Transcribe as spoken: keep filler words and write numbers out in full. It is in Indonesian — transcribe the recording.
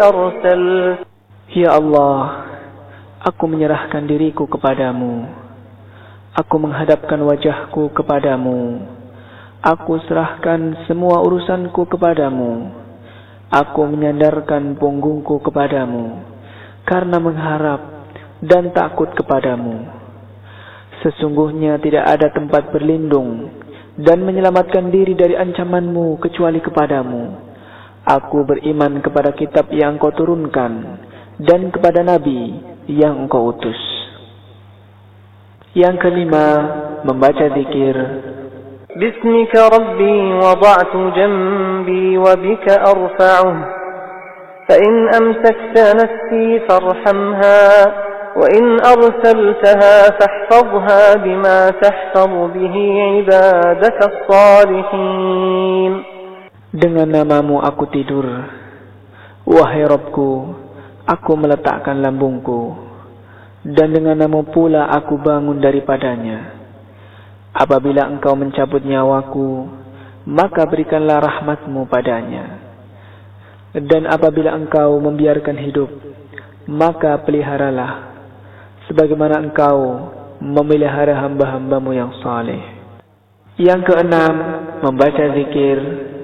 أرسلت. Ya Allah, aku menyerahkan diriku kepadamu. Aku menghadapkan wajahku kepadamu. Aku serahkan semua urusanku kepadamu. Aku menyandarkan punggungku kepadamu, karena mengharap dan takut kepadamu. Sesungguhnya tidak ada tempat berlindung dan menyelamatkan diri dari ancamanmu kecuali kepadamu. Aku beriman kepada kitab yang Engkau turunkan dan kepada nabi yang Engkau utus. Yang kelima, membaca zikir. Bismika Rabbi wada'tu jambi wa bika arfa'uh. Fa in amsakta nafsi farhamha wa in arsaltaha fahfazha bima tahfazu bihi ibadaka as-salihin. Dengan namamu aku tidur, wahai Rabbku, aku meletakkan lambungku, dan dengan namamu pula aku bangun daripadanya. Apabila engkau mencabut nyawaku, maka berikanlah rahmatmu padanya. Dan apabila engkau membiarkan hidup, maka peliharalah, sebagaimana engkau memelihara hamba-hambamu yang saleh. Yang keenam, membaca zikir.